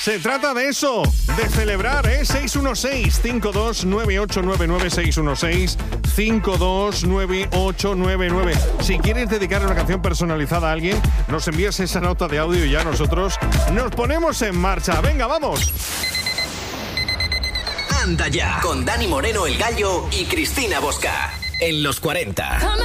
Se trata de eso, de celebrar, 616-529899, 616-529899. Si quieres dedicar una canción personalizada a alguien, nos envías esa nota de audio y ya nosotros nos ponemos en marcha. Venga, vamos. Anda ya, con Dani Moreno el Gallo y Cristina Bosca, en los 40.